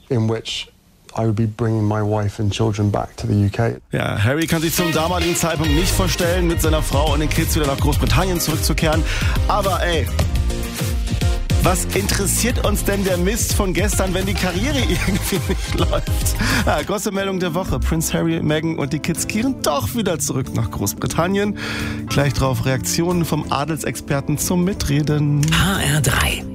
in which I would be bringing my wife and children back to the UK. Ja, Harry kann sich zum damaligen Zeitpunkt nicht vorstellen, mit seiner Frau und den Kids wieder nach Großbritannien zurückzukehren. Aber was interessiert uns denn der Mist von gestern, wenn die Karriere irgendwie nicht läuft? Ja, große Meldung der Woche. Prince Harry, Meghan und die Kids kehren doch wieder zurück nach Großbritannien. Gleich drauf Reaktionen vom Adelsexperten zum Mitreden. HR3